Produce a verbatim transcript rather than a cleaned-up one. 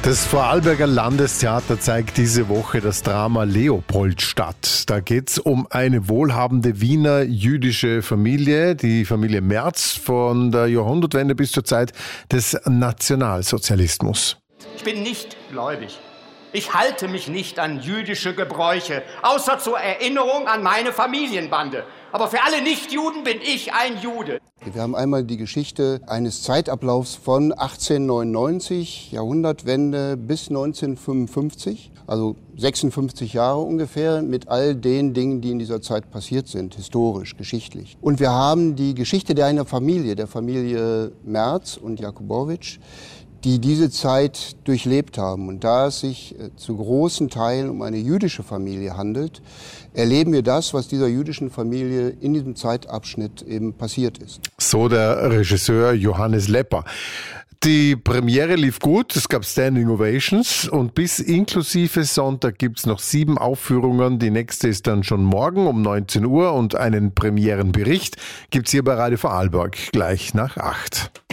Das Vorarlberger Landestheater zeigt diese Woche das Drama Leopoldstadt. Da geht es um eine wohlhabende Wiener jüdische Familie, die Familie Merz, von der Jahrhundertwende bis zur Zeit des Nationalsozialismus. Ich bin nicht gläubig. Ich halte mich nicht an jüdische Gebräuche, außer zur Erinnerung an meine Familienbande. Aber für alle Nichtjuden bin ich ein Jude. Wir haben einmal die Geschichte eines Zeitablaufs von achtzehnhundertneunundneunzig, Jahrhundertwende bis neunzehnhundertfünfundfünfzig, also sechsundfünfzig Jahre ungefähr, mit all den Dingen, die in dieser Zeit passiert sind, historisch, geschichtlich. Und wir haben die Geschichte der einer Familie, der Familie Merz und Jakubowitsch, die diese Zeit durchlebt haben. Und da es sich zu großen Teilen um eine jüdische Familie handelt, erleben wir das, was dieser jüdischen Familie in diesem Zeitabschnitt eben passiert ist. So der Regisseur Johannes Lepper. Die Premiere lief gut, es gab Standing Ovations und bis inklusive Sonntag gibt's noch sieben Aufführungen. Die nächste ist dann schon morgen um neunzehn Uhr und einen Premierenbericht gibt's hier bei Radio Vorarlberg gleich nach acht.